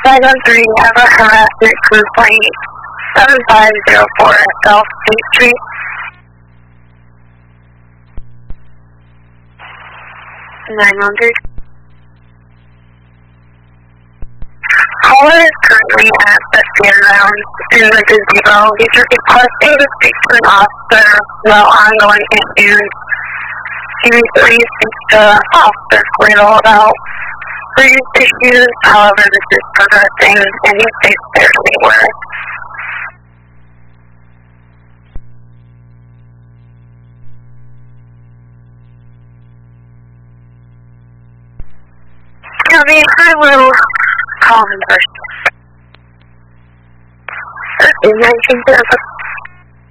503, have a harassment complaint, 7504 South State Street. 913. Caller is currently at the fairgrounds in the gazebo. He's requesting to speak to an officer about ongoing issues. He recently speaks to Officer Squirtle about previous issues. However, this is progressing and he states fairly worse. County, I will call him first. 19th